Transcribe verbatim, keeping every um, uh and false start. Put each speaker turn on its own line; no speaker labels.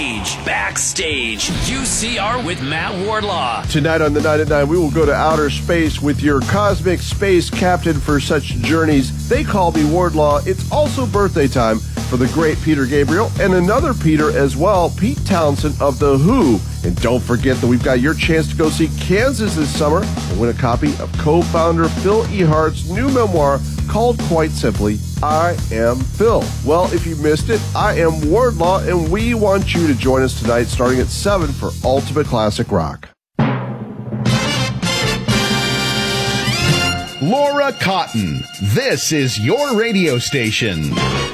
Backstage, U C R with Matt Wardlaw.
Tonight on the Night at Nine, we will go to outer space with your cosmic space captain for such journeys. They call me Wardlaw. It's also birthday time for the great Peter Gabriel and another Peter as well, Pete Townsend of The Who. And don't forget that we've got your chance to go see Kansas this summer and win a copy of co-founder Phil Ehart's new memoir called quite simply, I Am Phil. Well, if you missed it, I am Wardlaw, and we want you to join us tonight starting at seven for Ultimate Classic Rock.
Laura Cotton, this is your radio station.